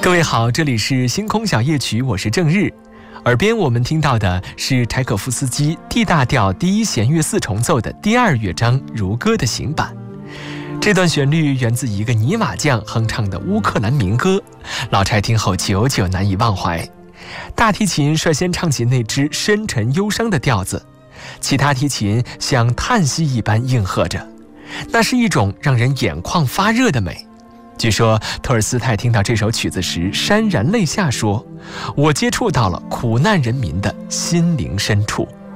各位好，这里是星空小夜曲，我是郑日。耳边我们听到的是柴可夫斯基 D 大调第一弦乐四重奏的第二乐章如歌的行版。这段旋律源自一个泥瓦匠哼唱的乌克兰民歌，老柴听后久久难以忘怀。大提琴率先唱起那支深沉忧伤的调子，其他提琴像叹息一般应和着，那是一种让人眼眶发热的美。据说托尔斯泰听到这首曲子时潸然泪下，说：“我接触到了苦难人民的心灵深处。”